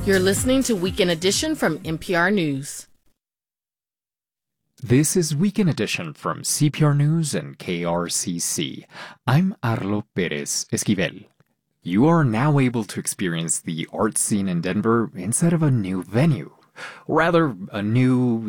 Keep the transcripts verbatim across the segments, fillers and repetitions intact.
You're listening to Weekend Edition from N P R News. This is Weekend Edition from C P R News and K R C C. I'm Arlo Perez Esquivel. You are now able to experience the art scene in Denver instead of a new venue. Rather, a new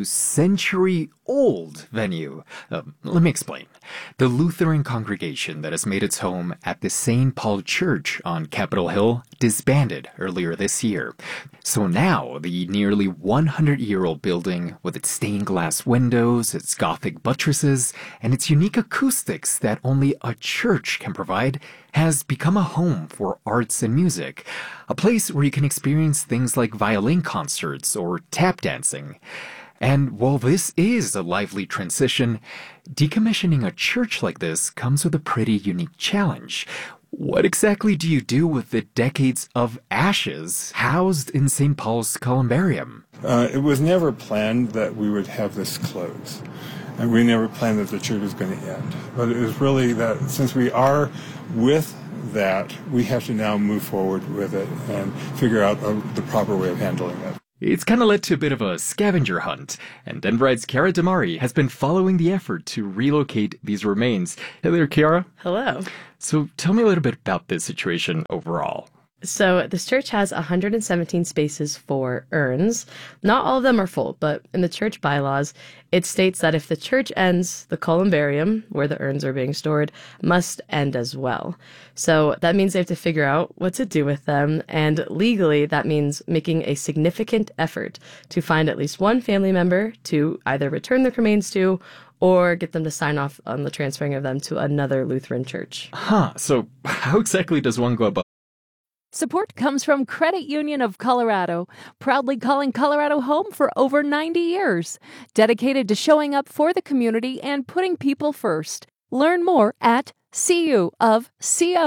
century-old venue. Uh, let me explain. The Lutheran congregation that has made its home at the Saint Paul Church on Capitol Hill disbanded earlier this year. So now, the nearly one hundred year old building, with its stained glass windows, its Gothic buttresses, and its unique acoustics that only a church can provide, has become a home for arts and music. A place where you can experience things like violin concerts or tap dancing. And while this is a lively transition, decommissioning a church like this comes with a pretty unique challenge. What exactly do you do with the decades of ashes housed in Saint Paul's Columbarium? Uh, it was never planned that we would have this close. And we never planned that the church was going to end. But it was really that since we are with that, we have to now move forward with it and figure out uh, the proper way of handling it. It's kind of led to a bit of a scavenger hunt, and Denverite's Chiara Damari has been following the effort to relocate these remains. Hey there, Chiara. Hello. So tell me a little bit about this situation overall. So this church has one hundred seventeen spaces for urns. Not all of them are full, but in the church bylaws, it states that if the church ends, the columbarium, where the urns are being stored, must end as well. So that means they have to figure out what to do with them, and legally that means making a significant effort to find at least one family member to either return the remains to or get them to sign off on the transferring of them to another Lutheran church. Huh, so how exactly does one go about? Support comes from Credit Union of Colorado, proudly calling Colorado home for over ninety years, dedicated to showing up for the community and putting people first. Learn more at C U of C O.